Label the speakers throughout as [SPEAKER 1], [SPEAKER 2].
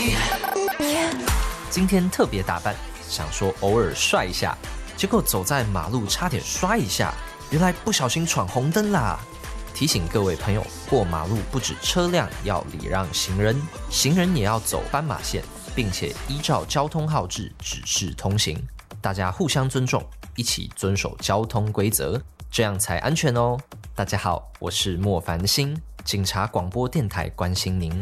[SPEAKER 1] 今天特别打扮，想说偶尔帅一下，结果走在马路差点摔一下，原来不小心闯红灯啦！提醒各位朋友，过马路不止车辆要礼让行人，行人也要走斑马线，并且依照交通号志指示通行。大家互相尊重，一起遵守交通规则，这样才安全哦。大家好，我是莫凡星，警察广播电台关心您。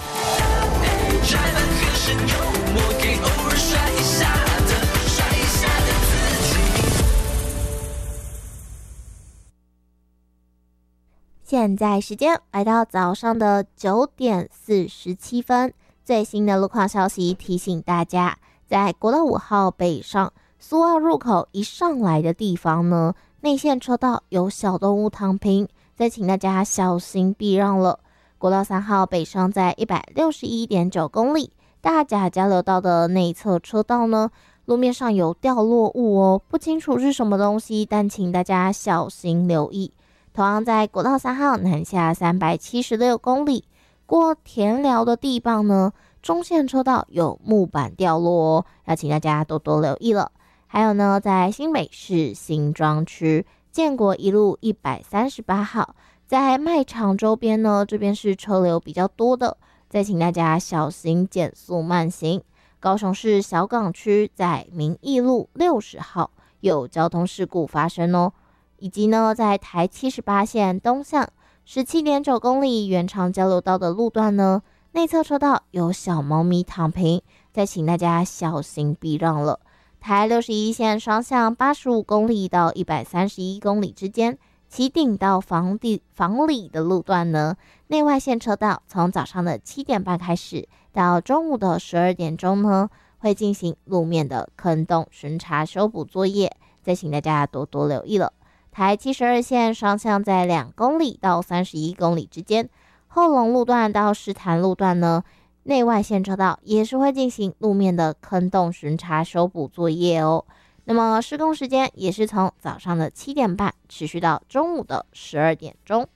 [SPEAKER 2] 现在时间来到早上的9点47分，最新的路况消息提醒大家，在国道5号北上苏澳入口一上来的地方呢，内线车道有小动物躺平，再请大家小心避让了。国道3号北上在 161.9 公里，大甲交流道的内侧车道呢，路面上有掉落物哦，不清楚是什么东西，但请大家小心留意。同样在国道3号南下376公里，过田寮的地磅呢，中线车道有木板掉落哦，要请大家多多留意了。还有呢，在新北市新庄区建国一路138号，在卖场周边呢，这边是车流比较多的，再请大家小心减速慢行。高雄市小港区在民义路60号有交通事故发生哦。以及呢，在台78线东向 17.9 公里原长交流道的路段呢，内侧车道有小猫咪躺平，再请大家小心避让了。台61线双向85公里到131公里之间，旗顶到房里的路段呢，内外线车道从早上的7点半开始到中午的12点钟呢，会进行路面的坑洞巡查修补作业，再请大家多多留意了。台72线双向在2公里到31公里之间，后龙路段到石潭路段呢，内外线车道也是会进行路面的坑洞巡查修补作业哦。那么施工时间也是从早上的7点半持续到中午的12点钟。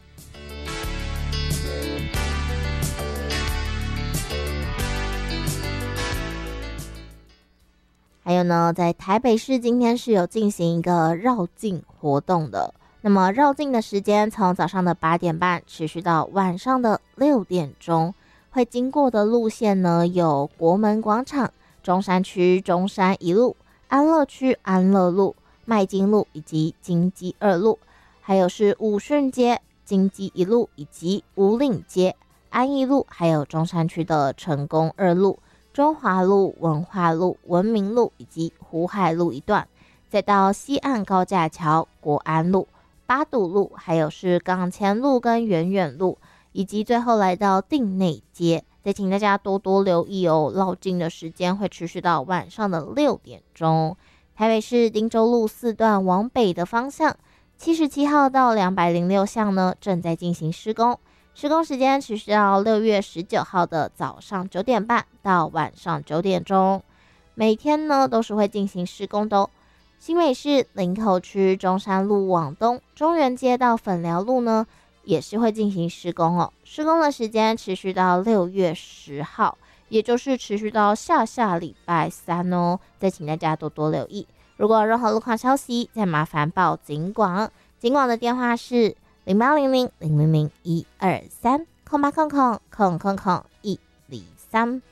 [SPEAKER 2] 还有呢，在台北市今天是有进行一个绕境活动的。那么绕境的时间从早上的8点半持续到晚上的6点钟，会经过的路线呢有国门广场、中山区中山一路、安乐区安乐路、麦金路以及金基2路，还有是武顺街、金基1路以及武岭街、安义路，还有中山区的成功2路。中华路、文化路、文明路以及湖海路一段，再到西岸高架桥、国安路、八堵路，还有是港前路跟远远路，以及最后来到定内街。再请大家多多留意哦，绕境的时间会持续到晚上的6点钟。台北市汀州路4段往北的方向，77号到206巷呢正在进行施工。施工时间持续到6月19号的早上9点半到晚上9点钟，每天呢都是会进行施工的哦。新北市林口区中山路往东、中原街到粉寮路呢也是会进行施工哦。施工的时间持续到6月10号，也就是持续到下礼拜3哦。再请大家多多留意。如果有任何路况消息，再麻烦报警广。警广的电话是0800000123，0800000123。